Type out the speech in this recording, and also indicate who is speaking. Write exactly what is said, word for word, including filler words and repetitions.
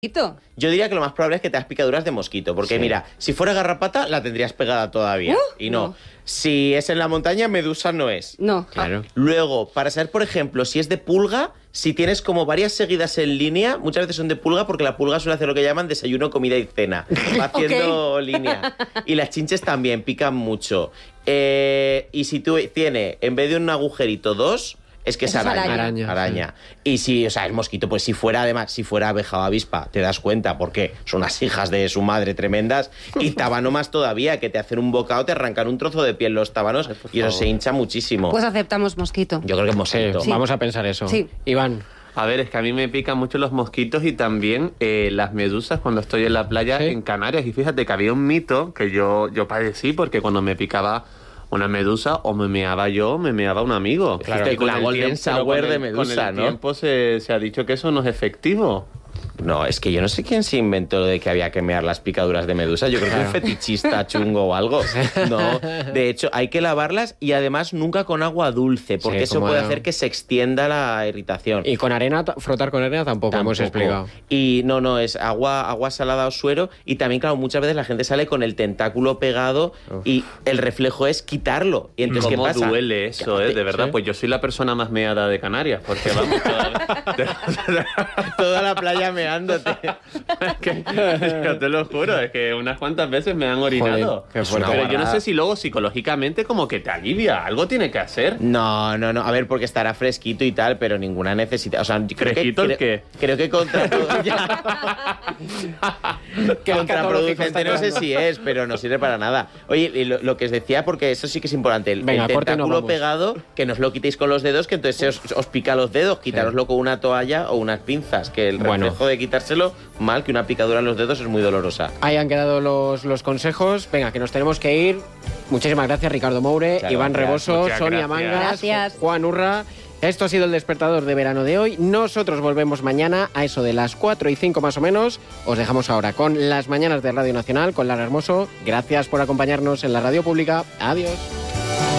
Speaker 1: Yo diría que lo más probable es que te das picaduras de mosquito, porque sí. Mira, si fuera garrapata la tendrías pegada todavía, uh, y no. no. Si es en la montaña, medusa no es.
Speaker 2: No.
Speaker 1: Claro. Luego, para saber, por ejemplo, si es de pulga, si tienes como varias seguidas en línea, muchas veces son de pulga porque la pulga suele hacer lo que llaman desayuno, comida y cena. Va haciendo okay. línea. Y las chinches también pican mucho. Eh, y si tú tienes, en vez de un agujerito, dos... Es que es araña.
Speaker 2: araña.
Speaker 1: araña, araña. Sí. Y si, o sea, el mosquito, pues si fuera, además, si fuera abeja o avispa, te das cuenta, porque son unas hijas de su madre tremendas, y tábano más todavía, que te hacen un bocado, te arrancan un trozo de piel los tábanos, Ay, y eso se hincha muchísimo.
Speaker 2: Pues aceptamos mosquito.
Speaker 1: Yo creo que mosquito.
Speaker 3: Sí, vamos a pensar eso.
Speaker 2: Sí.
Speaker 3: Iván.
Speaker 4: A ver, es que a mí me pican mucho los mosquitos y también eh, las medusas cuando estoy en la playa ¿Sí? en Canarias. Y fíjate que había un mito que yo, yo padecí, porque cuando me picaba una medusa, o me meaba yo, o me meaba un amigo.
Speaker 1: Claro, y con la golden sour de medusa,
Speaker 4: con el
Speaker 1: ¿no?
Speaker 4: tiempo se, se ha dicho que eso no es efectivo.
Speaker 1: No, es que yo no sé quién se inventó lo de que había que mear las picaduras de medusa. Yo creo claro. que es un fetichista chungo o algo. No, de hecho, hay que lavarlas y además nunca con agua dulce, porque sí, eso puede era... hacer que se extienda la irritación.
Speaker 3: Y con arena, frotar con arena tampoco, tampoco. hemos explicado.
Speaker 1: Y no, no, es agua, agua salada o suero. Y también, claro, muchas veces la gente sale con el tentáculo pegado Uf. y el reflejo es quitarlo. Y entonces,
Speaker 4: ¿Cómo
Speaker 1: ¿qué pasa?
Speaker 4: duele eso, eh? De verdad, ¿sí? Pues yo soy la persona más meada de Canarias, porque vamos, toda,
Speaker 1: toda la playa meada.
Speaker 4: Es que, yo te lo juro, es que unas cuantas veces me han orinado.
Speaker 3: Joder, qué
Speaker 4: pero yo no sé si luego psicológicamente como que te alivia, algo tiene que hacer.
Speaker 1: No, no, no, a ver, porque estará fresquito y tal, pero ninguna necesidad. O sea, creo
Speaker 4: ¿Fresquito
Speaker 1: que,
Speaker 4: el qué?
Speaker 1: Creo que contra contraproducente no sé si es, pero no sirve para nada. Oye, y lo, lo que os decía, porque eso sí que es importante, el,
Speaker 3: Venga,
Speaker 1: el tentáculo pegado, que no os lo quitéis con los dedos, que entonces se os, os pica los dedos, quitároslo sí. con una toalla o unas pinzas, que el reflejo bueno. de quitárselo, mal, que una picadura en los dedos es muy dolorosa.
Speaker 3: Ahí han quedado los, los consejos. Venga, que nos tenemos que ir. Muchísimas gracias, Ricardo Moure, claro,
Speaker 1: gracias.
Speaker 3: Iván Reboso,
Speaker 4: Muchas
Speaker 3: Sonia
Speaker 4: gracias.
Speaker 3: Mangas,
Speaker 2: gracias.
Speaker 3: Juan Urra. Esto ha sido el despertador de verano de hoy. Nosotros volvemos mañana a eso de las cuatro y cinco más o menos. Os dejamos ahora con las mañanas de Radio Nacional, con Lara Hermoso. Gracias por acompañarnos en la radio pública. Adiós.